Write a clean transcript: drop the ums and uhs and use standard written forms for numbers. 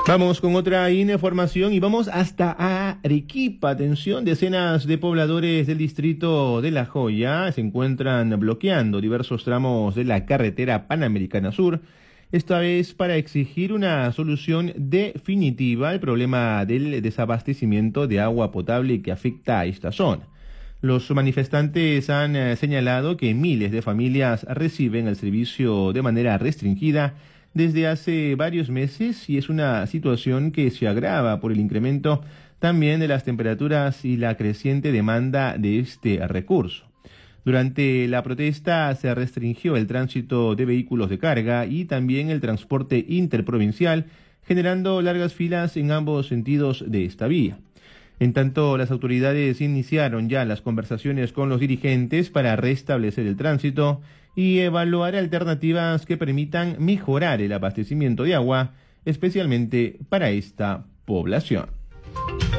Vamos con otra información y vamos hasta Arequipa. Atención, decenas de pobladores del distrito de La Joya se encuentran bloqueando diversos tramos de la carretera Panamericana Sur, esta vez para exigir una solución definitiva al problema del desabastecimiento de agua potable que afecta a esta zona. Los manifestantes han señalado que miles de familias reciben el servicio de manera restringida desde hace varios meses y es una situación que se agrava por el incremento también de las temperaturas y la creciente demanda de este recurso. Durante la protesta se restringió el tránsito de vehículos de carga y también el transporte interprovincial, generando largas filas en ambos sentidos de esta vía. En tanto, las autoridades iniciaron ya las conversaciones con los dirigentes para restablecer el tránsito y evaluar alternativas que permitan mejorar el abastecimiento de agua, especialmente para esta población.